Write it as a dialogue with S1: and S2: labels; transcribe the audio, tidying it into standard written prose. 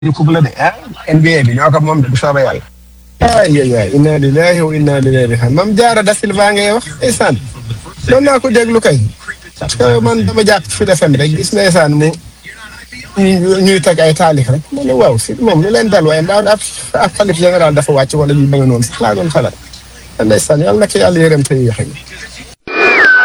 S1: coupe la de ah NBA bi ñoo ko moom de bu soobee yàlla. ay ay ay inna lillahi wa inna ilayhi raji'un Mame Diarra Da Silva ngay wax ndeysaan doon naa ko déglu kay parce que man dama jàpp fi defem rek gis ndeysaan mu ñuy teg ay taalif rek ma ne waaw si moom lu leen dal waaye mbaa ab xalif général dafa wàcc wala ñu bëgg noonu sax laa doon xalaat ndeysaan yàlla na ko yàlla yërëm te yéexe